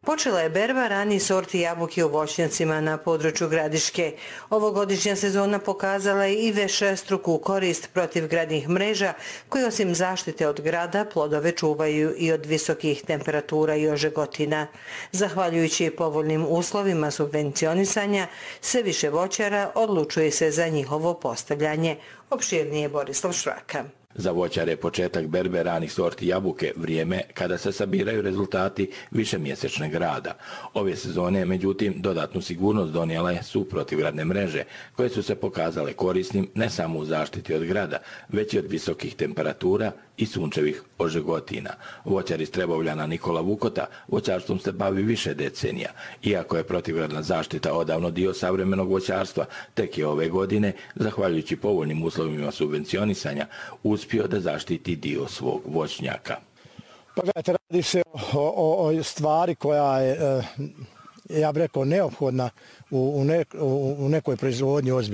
Počela je berba ranih sorti jabuke u voćnjacima na području Gradiške. Ovogodišnja sezona pokazala je i višestruku korist protivgradnih mreža koje osim zaštite od grada plodove čuvaju i od visokih temperatura i ožegotina. Zahvaljujući povoljnim uslovima subvencionisanja, sve više voćara odlučuje se za njihovo postavljanje. Opširnije Borislav Šraka. Za voćare je početak berbe ranih sorti jabuke vrijeme kada se sabiraju rezultati višemjesečnog rada. Ove sezone, međutim, dodatnu sigurnost donijele su protivgradne mreže, koje su se pokazale korisnim ne samo u zaštiti od grada, već i od visokih temperatura i sunčevih ožegotina. Voćar iz Trebovljana Nikola Vukota voćarstvom se bavi više decenija. Iako je protivgradna zaštita odavno dio savremenog voćarstva, tek je ove godine, zahvaljujući povoljnim uslovima subvencionisanja, uspio da zaštiti dio svog voćnjaka. Pa gledajte, radi se o stvari koja je, ja bih rekao, neophodna u nekoj proizvodnji ozbiljnoj.